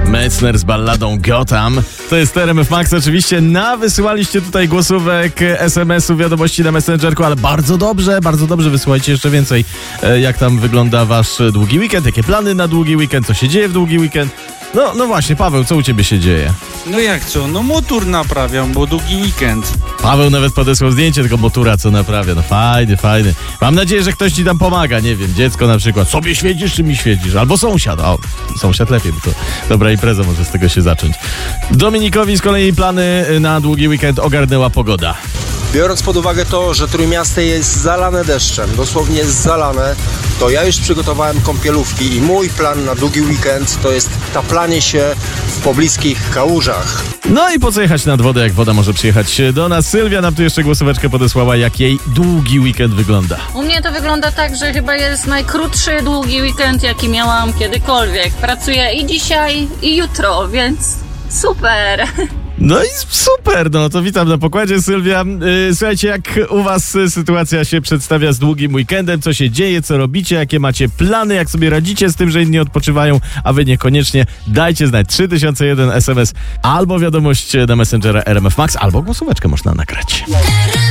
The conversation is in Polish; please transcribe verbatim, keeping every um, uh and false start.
Metzner z balladą Gotham. To jest R M F Max. Oczywiście nawysyłaliście tutaj głosówek, es em esów, wiadomości na Messengerku, ale bardzo dobrze, bardzo dobrze. Wysyłajcie jeszcze więcej, jak tam wygląda wasz długi weekend, jakie plany na długi weekend, co się dzieje w długi weekend. No, no właśnie, Paweł, co u ciebie się dzieje? No jak co? No motor naprawiam, bo długi weekend. Paweł nawet podesłał zdjęcie tego motura, co naprawia. No fajny, fajny. Mam nadzieję, że ktoś ci tam pomaga. Nie wiem, dziecko na przykład. Sobie świecisz, czy mi świecisz? Albo sąsiad. O, sąsiad lepiej, bo to dobra impreza może z tego się zacząć. Dominikowi z kolei plany na długi weekend ogarnęła pogoda. Biorąc pod uwagę to, że Trójmiasto jest zalane deszczem, dosłownie zalane, to ja już przygotowałem kąpielówki i mój plan na długi weekend to jest taplanie się w pobliskich kałużach. No i po co jechać nad wodę, jak woda może przyjechać do nas? Sylwia nam tu jeszcze głosóweczkę podesłała, jak jej długi weekend wygląda. U mnie to wygląda tak, że chyba jest najkrótszy długi weekend, jaki miałam kiedykolwiek. Pracuję i dzisiaj, i jutro, więc super. No i super, no to witam na pokładzie, Sylwia. Yy, słuchajcie, jak u was sytuacja się przedstawia z długim weekendem, co się dzieje, co robicie, jakie macie plany, jak sobie radzicie z tym, że inni odpoczywają, a wy niekoniecznie, dajcie znać. trzy tysiące jeden es em es albo wiadomość na Messengera R M F Max, albo głosóweczkę można nagrać.